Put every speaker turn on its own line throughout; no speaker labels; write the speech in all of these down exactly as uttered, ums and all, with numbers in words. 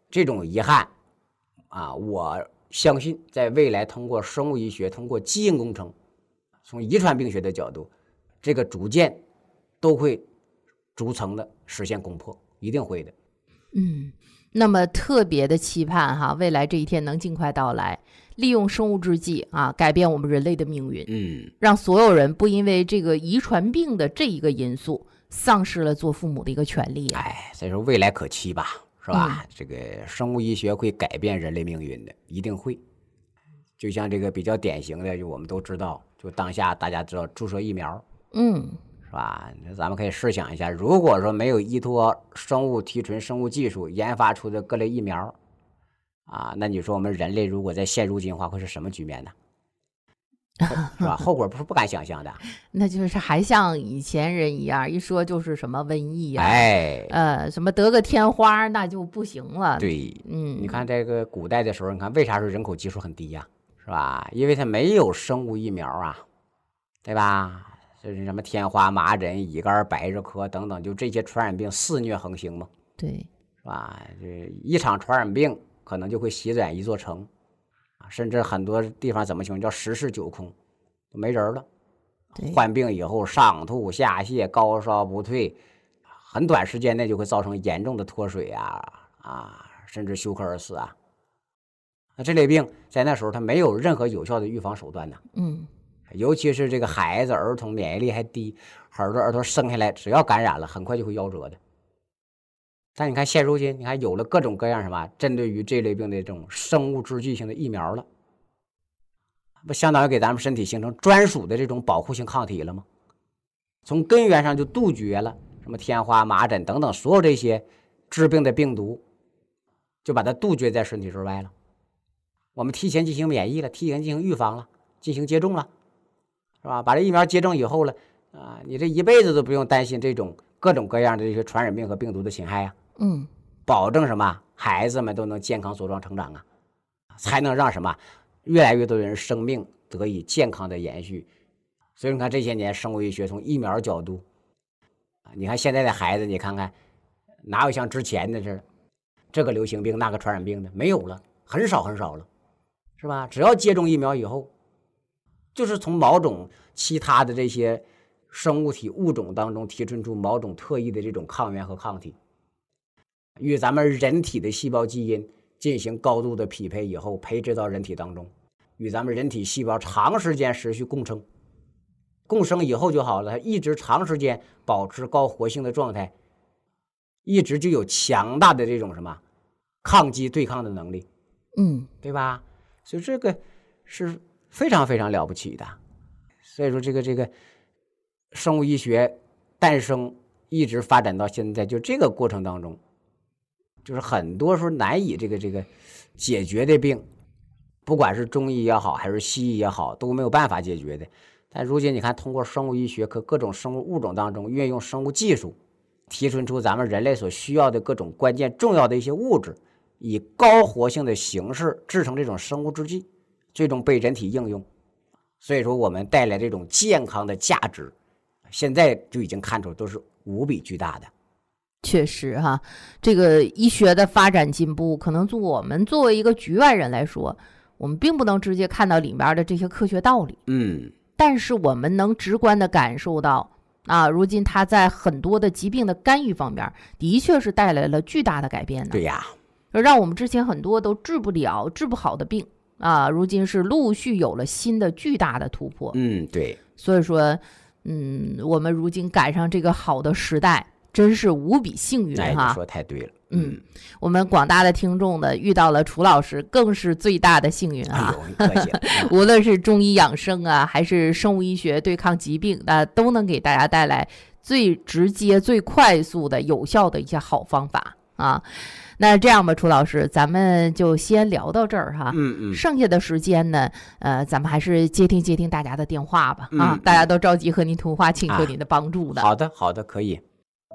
这种遗憾啊，我相信在未来通过生物医学，通过基因工程，从遗传病学的角度，这个逐渐都会逐层的实现攻破，一定会的。
嗯，那么特别的期盼哈，未来这一天能尽快到来，利用生物制剂啊，改变我们人类的命运，
嗯，
让所有人不因为这个遗传病的这一个因素，丧失了做父母的一个权利啊。
哎，所以说未来可期吧，是吧？
嗯、
这个生物医学会改变人类命运的，一定会。就像这个比较典型的，就我们都知道，就当下大家知道注射疫苗，
嗯。
是吧？咱们可以试想一下，如果说没有依托生物提纯、生物技术研发出的各类疫苗，啊，那你说我们人类如果在现如今的话，会是什么局面呢？是吧？后果不是不敢想象的。
那就是还像以前人一样，一说就是什么瘟疫啊，
哎，
呃，什么得个天花那就不行了。
对，
嗯，
你看这个古代的时候，你看为啥说人口基数很低呀、啊？是吧？因为它没有生物疫苗啊，对吧？就是什么天花、麻疹、乙肝、百日咳等等，就这些传染病肆虐横行嘛。
对，
是吧？这一场传染病可能就会席卷一座城，甚至很多地方怎么形容叫十室九空，都没人了。患病以后上吐下泻，高烧不退，很短时间内就会造成严重的脱水啊啊，甚至休克而死啊。那这类病在那时候它没有任何有效的预防手段呢。
嗯。
尤其是这个孩子、儿童免疫力还低，很多儿童生下来只要感染了，很快就会夭折的。但你看现如今，你看有了各种各样什么针对于这类病的这种生物制剂性的疫苗了，不相当于给咱们身体形成专属的这种保护性抗体了吗？从根源上就杜绝了什么天花、麻疹等等所有这些致病的病毒，就把它杜绝在身体之外了。我们提前进行免疫了，提前进行预防了，进行接种了。是吧？把这疫苗接种以后了，啊，你这一辈子都不用担心这种各种各样的这些传染病和病毒的侵害呀、
啊。嗯，
保证什么？孩子们都能健康茁壮成长啊，才能让什么越来越多人生命得以健康的延续。所以你看这些年生物医学从疫苗角度，你看现在的孩子，你看看哪有像之前的是这个流行病那个传染病的没有了，很少很少了，是吧？只要接种疫苗以后。就是从某种其他的这些生物体物种当中提纯出某种特异的这种抗原和抗体，与咱们人体的细胞基因进行高度的匹配以后，培植到人体当中，与咱们人体细胞长时间持续共生，共生以后就好了，它一直长时间保持高活性的状态，一直就有强大的这种什么抗击对抗的能力，
嗯，
对吧？所以这个是非常非常了不起的。所以说这个这个生物医学诞生一直发展到现在，就这个过程当中，就是很多时候难以这个这个解决的病，不管是中医也好还是西医也好，都没有办法解决的。但如今你看，通过生物医学和各种生物物种当中运用生物技术，提纯出咱们人类所需要的各种关键重要的一些物质，以高活性的形式制成这种生物制剂，最终被人体应用。所以说我们带来这种健康的价值，现在就已经看出都是无比巨大的。
确实哈，这个医学的发展进步，可能我们作为一个局外人来说，我们并不能直接看到里面的这些科学道理。
嗯，
但是我们能直观的感受到啊，如今它在很多的疾病的干预方面，的确是带来了巨大的改变的。
对呀，
让我们之前很多都治不了、治不好的病啊，如今是陆续有了新的巨大的突破。
嗯，对。
所以说，嗯，我们如今赶上这个好的时代，真是无比幸运哈！
哎，你说太对了。
嗯，我们广大的听众呢，遇到了楚老师，更是最大的幸运啊！
哎呦，你客气了。
无论是中医养生啊，还是生物医学对抗疾病，那都能给大家带来最直接、最快速的、有效的一些好方法啊。那这样吧，楚老师，咱们就先聊到这儿哈。
嗯嗯。
剩下的时间呢，呃，咱们还是接听接听大家的电话吧。
嗯、
啊，大家都着急和您通话，请求您的帮助的。
啊、好的，好的，可以。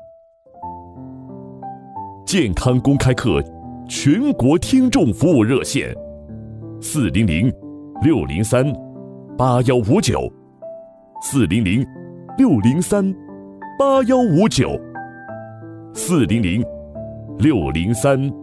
健康公开课全国听众服务热线：四零零六零三八幺五九，四零零六零三八幺五九，四零零六零三